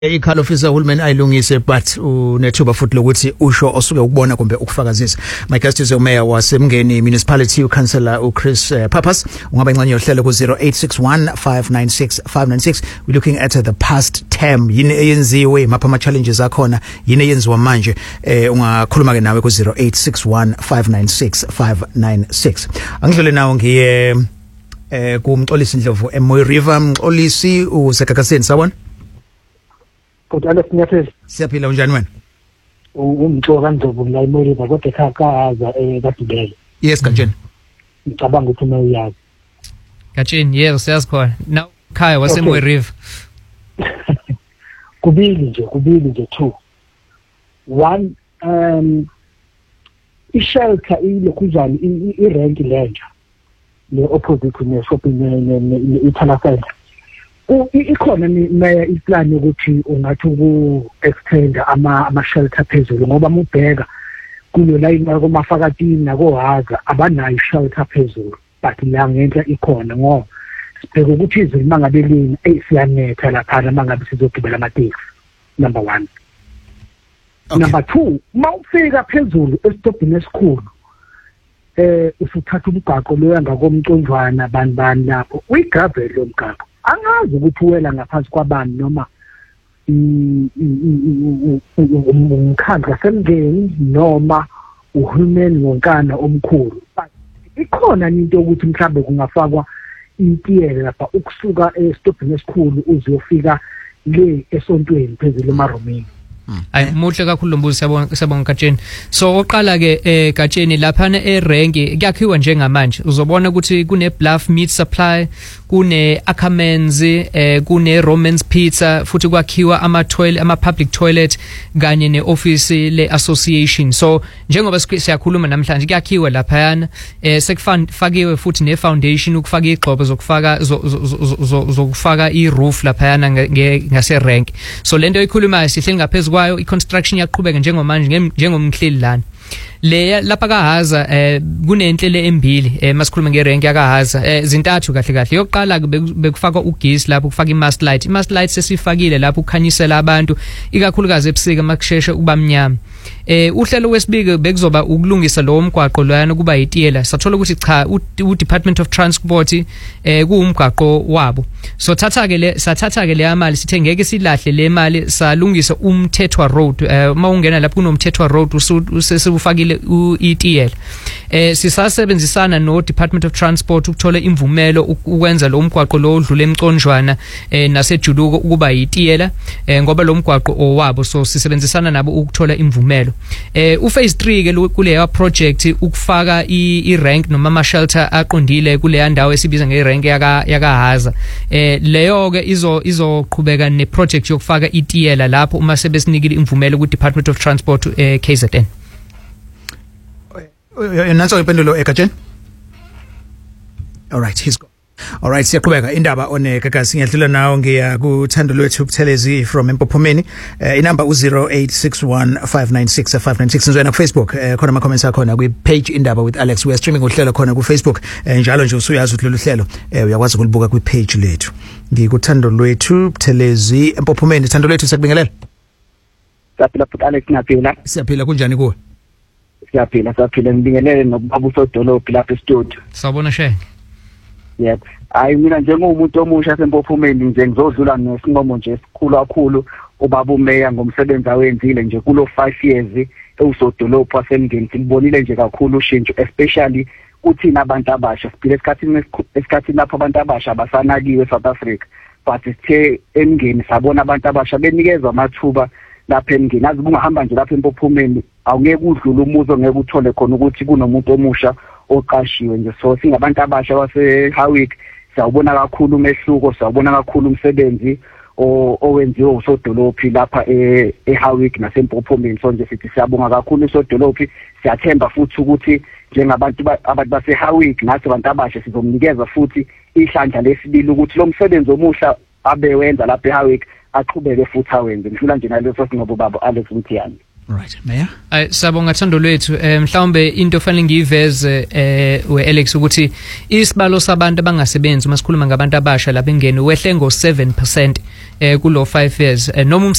ikhalo ofisa uhulumeni ayilungise but unethuba futhi lokuthi usho osuke ukubona kumbe ukufakazisa. My guest is uMayor waseMngeni Municipality uCouncillor uChris Pappas. Ungaba ingxenye yohlelo ku 0861596596. We're looking at the past term. Yini eyenziwe mapha ama challenges akhona, yini eyenziwa manje. Ungakhuluma ke nawe ku 0861596596. Angidlule nawo ngiye kumxolisi Ndlovu eMoy River. Mxolisi usekakaseni sawona? Kodwa lesinyathelo siyaphila unjani wena? Umntoko Ndlovu la eMoy River kodwa ekhakaza kaDibele. Yes kanjani? Ngicabanga ukuthi uyazi. Kachini yebo siyazikhona. Now Khaya waseMoy River. kubili nje two. One ishelter ilokhuzana irank lenja le opposite ne shopping ne Itana Center. Ikhona mayor iplan ukuthi ungathi ku extend ama shelter phezulu ngoba mubheka kulo line komafakatini nakohaza abanayo shelter phezulu but la ngenhla ikhona ngoba sibheka ukuthi izulu mangabe lini siyanetha lapha mangabe sizogibela amateksi. Number 1. Okay. Number 2, mawufika phezulu esitobhini esikhulu usuthatha umgaqo lo yangakomconjwana banibani lapho uyigravel lo mgaqo angazi ukuthi uwela ngaphansi kwabani noma umkhandla semngeni noma uhulumeni ngonkana omkhulu. Ikhona into ukuthi mhlambe kungafakwa itiyela lapha ukusuka esitobhini esikhulu uzofika le esontweni phezulu emaromini. Ay muhle kakhulu lombuzo siyabonga Katsheni. So oqala ke Katsheni lapha erank kuyakhiwa njengamanje uzobona ukuthi kune Bluff Meat Supply, kune Ackermans, kune Romans Pizza, futhi kwakhiwa ama public toilet kanye neoffice le association. So njengoba siyakhuluma namhlanje kuyakhiwa lapha yana sekufakiwe futhi ne foundation ukufaka igxobo zokufaka i roof lapha yana ngase rank. So lento ikhuluma sihle ngaphezulu kwayo iconstruction yaqhubeka njengomanje njengomhleli lana le lapha kaHaza kunenhlele embili masikhuluma ngerank yakaHaza zintathu kahle yokuqala bekufaka ugesi lapho kufaka imast light sesifakile lapho ukukhanyisela abantu ikakhulukazi ebusika makusheshe kuba mnyama. Uhlelo wesibili bekuzoba ukulungisa lo mgwaqo loyana kuba yitiyela sathola ukuthi cha uDepartment of Transport kuumgwaqo wabo. So sathatha ke le amali sithe ngeke silahle le mali salungisa uMthethwa Road mawungena lapho kunomthethwa Road usesifakile itiyela. Sisasebenzisana no Department of Transport ukuthola imvumelo ukwenza lo mgwaqo lo odlule emconjwana nasejuluko ukuba yitiyela ngoba lo mgwaqo owabo. So sisebenzisana nabo ukuthola imvumelo. Phase 3 ke kule project ukufaka i-rank noma ama shelter aqondile kule ndawo esibiza ngerank yakaHaza. Leyo ke izoqhubeka ne project yokufaka itiyela lapho uma sebesinikile imvumelo ku Department of Transport KZN. Nanso impendulo eKatsheni. All right, he's gone. All right, siyaqhubeka indaba onekakasi ngiyadlula nawo ngiya kuthando lwethu Buthelezi from Empophomeni. Inamba u0861596596 nizwena ku Facebook khona ama comments akhona ku page indaba with Alex. We are streaming uhlelo khona ku Facebook njalo nje usuyazi ukuthi lolu hlelo uyakwazi ukulibuka ku page lethu. Ngikuthando lwethu Buthelezi Empophomeni. Thando lwethu sakubingelela. Siyaphila futhi Alex ngiyaphila. Siyaphila kunjani kuwe? Siyaphila ngibingelele nobaba usodolophi lapha e-studio. Sawubona Shenge. Yes. Hayi mina njengomuntu omusha eMpophomeni nje ngizodlula nesinqumo nje esikhulu kakhulu ubaba uMeya ngomsebenzi awenzile nje kulo 5 years ewusodolophi waseMngeni. Sibonile nje kakhulu ushintsho especially kuthina abantu abasha. Siphila esikhathini lapho abantu abasha abasanakiwe eSouth Africa. But sithe eMngeni sabona abantu abasha benikezwa amathuba lapha eMngeni. Azi bungahamba nje lapha eMpophomeni awungeke udlule umuzo ngeke uthole khona ukuthi kunomuntu omusha oqashiwe nje. So singabantu abasha base-Howick sawubona kakhulu umehluko, sawubona kakhulu umsebenzi owenziwe usodolophi lapha eHowick naseMpophomeni. So nje sithi siyabonga kakhulu usodolophi. Siyathemba futhi ukuthi njengabantu base-Howick nathi abantu abasha sizomnikeza futhi ihlandla lesibili ukuthi lo msebenzi omusha abewenza lapha eHowick aqhubeke futhi awenze. Ngifuna nje naleso sinqobo baba Alex Mthiyani. Right, Mayor. Sabonga Thando lwethu mhlawumbe into ofanele ngiyiveze we Alex ukuthi isibalo sabantu abangasebenzi uma sikhuluma ngabantu abasha lapha engene wehle ngo 7% kulo 5 years noma